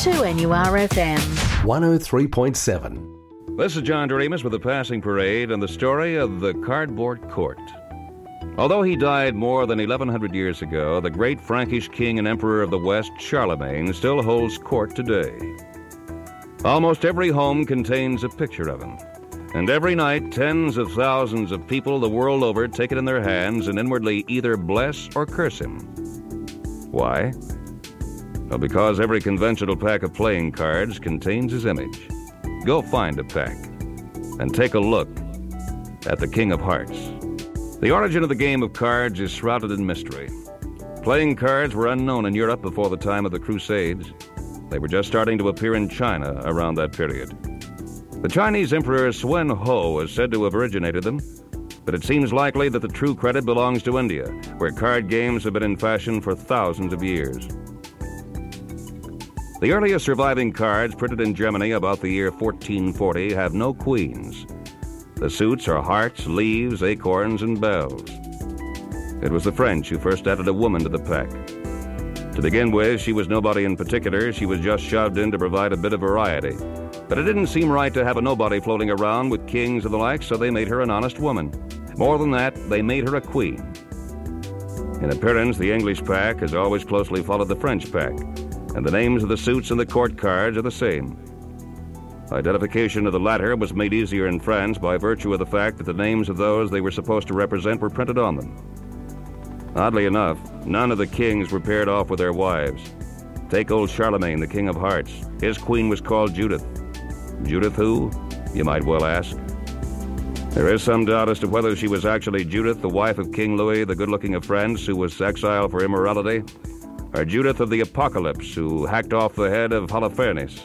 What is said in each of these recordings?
2NURFM 103.7. This is John Doremus with the Passing Parade and the story of the Cardboard Court. Although he died more than 1,100 years ago, the great Frankish king and emperor of the West, Charlemagne, still holds court today. Almost every home contains a picture of him. And every night, tens of thousands of people the world over take it in their hands and inwardly either bless or curse him. Why? Well, because every conventional pack of playing cards contains his image. Go find a pack and take a look at the King of Hearts. The origin of the game of cards is shrouded in mystery. Playing cards were unknown in Europe before the time of the Crusades. They were just starting to appear in China around that period. The Chinese Emperor Suen Ho is said to have originated them, but it seems likely that the true credit belongs to India, where card games have been in fashion for thousands of years. The earliest surviving cards printed in Germany about the year 1440 have no queens. The suits are hearts, leaves, acorns, and bells. It was the French who first added a woman to the pack. To begin with, she was nobody in particular. She was just shoved in to provide a bit of variety. But it didn't seem right to have a nobody floating around with kings and the like, so they made her an honest woman. More than that, they made her a queen. In appearance, the English pack has always closely followed the French pack, and the names of the suits and the court cards are the same. Identification of the latter was made easier in France by virtue of the fact that the names of those they were supposed to represent were printed on them. Oddly enough, none of the kings were paired off with their wives. Take old Charlemagne, the King of Hearts. His queen was called Judith. Judith who, you might well ask? There is some doubt as to whether she was actually Judith, the wife of King Louis, the good-looking of France, who was exiled for immorality, or Judith of the Apocalypse, who hacked off the head of Holofernes.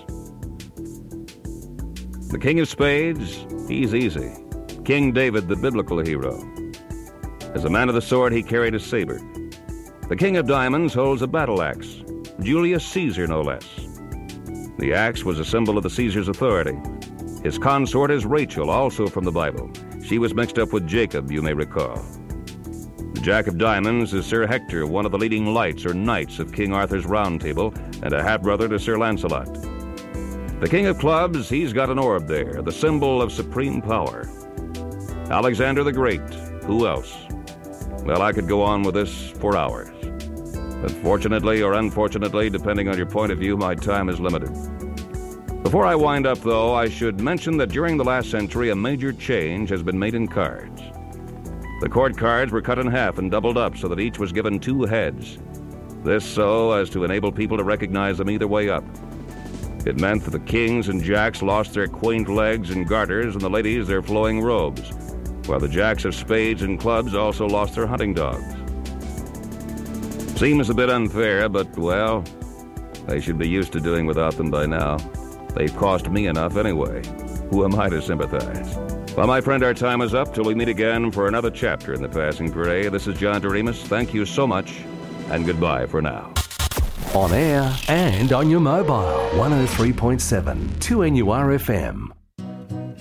The King of Spades, he's easy. King David, the biblical hero. As a man of the sword, he carried a saber. The King of Diamonds holds a battle axe. Julius Caesar, no less. The axe was a symbol of the Caesar's authority. His consort is Rachel, also from the Bible. She was mixed up with Jacob, you may recall. The Jack of Diamonds is Sir Hector, one of the leading lights or knights of King Arthur's Round Table, and a half-brother to Sir Lancelot. The King of Clubs, he's got an orb there, the symbol of supreme power. Alexander the Great, who else? Well, I could go on with this for hours. But fortunately or unfortunately, depending on your point of view, my time is limited. Before I wind up, though, I should mention that during the last century, a major change has been made in cards. The court cards were cut in half and doubled up so that each was given two heads. This so as to enable people to recognize them either way up. It meant that the kings and jacks lost their quaint legs and garters and the ladies their flowing robes, while the jacks of spades and clubs also lost their hunting dogs. Seems a bit unfair, but, well, they should be used to doing without them by now. They've cost me enough anyway. Who am I to sympathize? Well, my friend, our time is up till we meet again for another chapter in the Passing Parade. This is John Doremus. Thank you so much, and goodbye for now. On air and on your mobile, 103.7 2NURFM.